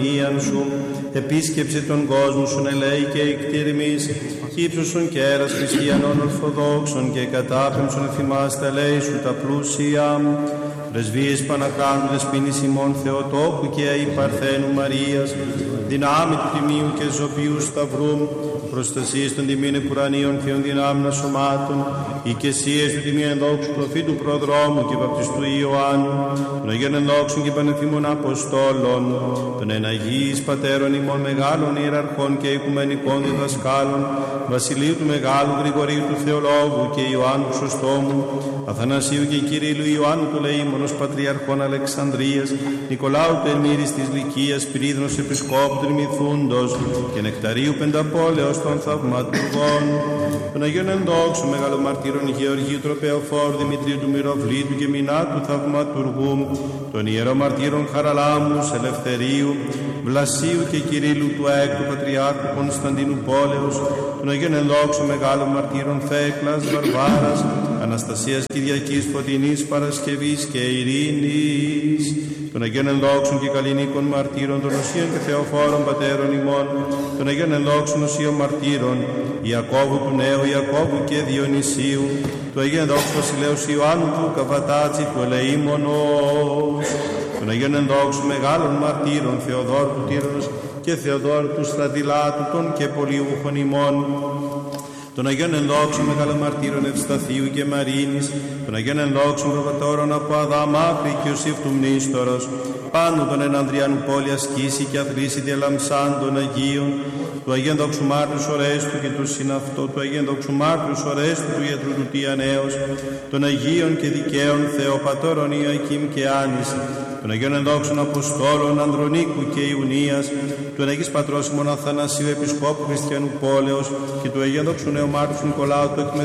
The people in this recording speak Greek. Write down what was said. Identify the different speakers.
Speaker 1: σου, επίσκεψε τον κόσμο σου, ελέη και εκτήρημις, ύψωσον και έρας χριστιανών ορθοδόξων και κατάπεμψον εφημάς τα ελέη σου τα πλούσια. Πρεσβείες Πανακράντου δεσποίνης ημών Θεοτόκου και αη Παρθένου Μαρίας, δυνάμει του τιμίου και ζωπίου σταυρού, προστασίες των τιμήν επουρανίων και των δυνάμεων σωμάτων, οικεσίες του τιμήν ενδόξου προφήτου προδρόμου και βαπτιστού Ιωάννου, των Αγίων ενδόξων και πανεθήμων Αποστόλων, των εναγίης πατέρων ημών μεγάλων ιεραρχών και οικουμενικών διδασκάλων, Βασιλείου του Μεγάλου, Γρηγορίου του Θεολόγου και Ιωάννου Χρυσοστόμου, Αθανασίου και Κυρίλλου, Ιωάννου του Λεήμονος, Πατριαρχών Αλεξανδρίας, Νικολάου του Ερμήρης της Λυκίας, Πυρίδωνος Επισκόπου του Μυθούντος και Νεκταρίου Πενταπόλεως των Θαυματουργών, των Αγίων Ενδόξων Μεγαλομαρτύρων Γεωργίου Τροπεοφόρου, Δημητρίου του Μυροβλήτου και Μινάτου Θαυματουργού, των Ιερομαρτύρων Χαραλάμου, Ελευθερίου, Βλασίου και Κυρίλλου του Έκτου Πατριάρχου Κωνσταντίνου Πόλεως, των Αγίων Ενδόξων Μεγάλων Μαρτύρων Θέκλας, Βαρβάρας, Αναστασίας Κυριακής, Φωτεινής, Παρασκευής και Ειρήνης, των Αγίων Ενδόξων και Καλλινίκων Μαρτύρων, των Οσίων και Θεοφόρων Πατέρων ημών, των Αγίων Ενδόξων Οσίων Μαρτύρων, Ιακώβου του Νέου, Ιακώβου και Διονυσίου, του Αγίου Ενδόξου Βασιλέως Ιωάννου του Καβατάτσι, του Ελεήμονος, των Αγίων Ενδόξων Μεγάλων Μαρτύρων, Θεοδόρου του Τύρος και Θεοδόρου του Στρατιλάτου, των και πολιούχων ημών, των Αγίων Ενδόξων Μεγάλων Μαρτύρων Ευσταθίου και Μαρίνης, των Αγίων Ενδόξων Προβατόρων από Αδαμάκρη και Ιωσήφ του Μνήστορος, πάνω των Ενανδριανού πόλη ασκήσει και αθλήσει διαλαμψάν των Αγίων, του Αγίου Ενδόξου Μάρτυρους Ορέστου και του Συναυτό, του Αγίου Ενδόξου Μάρτυρους Ορέστου του Ιατρού του Τιανέως, των Αγίων και Δικαίων Θεοπατώρων Ιωακήμ και Άνης, των Αγίων Ενδόξων Αποστόλων Ανδρονίκου και Ιουνίας, του Αγίου Πατρός ημών Αθανασίου Επισκόπου Χριστιανού Πόλεως και του Αγίου Ενδόξου Νεομάρτυρου Νικολάου του